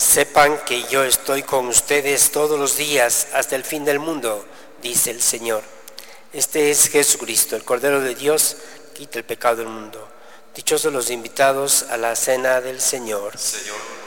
Sepan que yo estoy con ustedes todos los días hasta el fin del mundo, dice el Señor. Este es Jesucristo, el Cordero de Dios, quita el pecado del mundo. Dichosos los invitados a la cena del Señor. Señor,